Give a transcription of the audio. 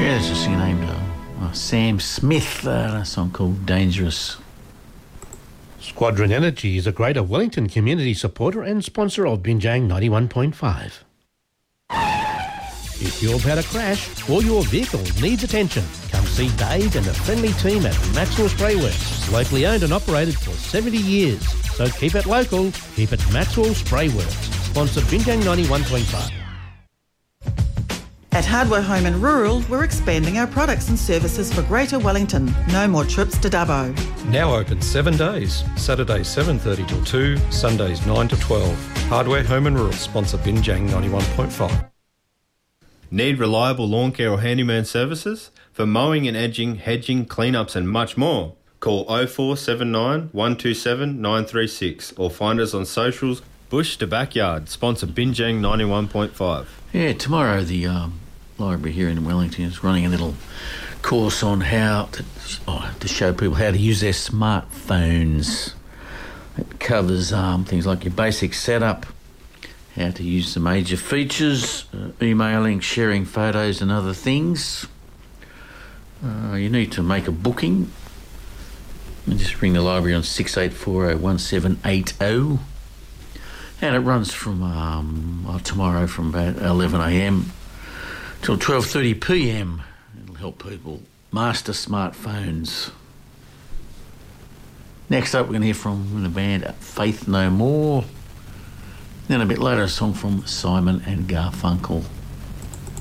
Yeah, there's a singer named Sam Smith, a song called Dangerous. Squadron Energy is a Greater Wellington community supporter and sponsor of Binjang 91.5. If you've had a crash or your vehicle needs attention, come see Dave and the friendly team at Maxwell Spray Works, locally owned and operated for 70 years. So keep it local, keep it Maxwell Spray Works. Sponsor Binjang 91.5. At Hardware Home and Rural, we're expanding our products and services for Greater Wellington. No more trips to Dubbo. Now open 7 days. Saturdays 7:30 till 2, Sundays 9 to 12. Hardware Home and Rural, sponsor Binjang 91.5. Need reliable lawn care or handyman services? For mowing and edging, hedging, cleanups and much more. Call 0479 127 936 or find us on socials. Bush to Backyard, sponsor Binjang 91.5. Yeah, tomorrow the library here in Wellington is running a little course on how to show people how to use their smartphones. It covers things like your basic setup, how to use the major features, emailing, sharing photos and other things. You need to make a booking. You just ring the library on 68401780. And it runs from tomorrow from about 11 a.m. till 12:30 p.m. It'll help people master smartphones. Next up, we're going to hear from the band Faith No More. Then a bit later, a song from Simon and Garfunkel.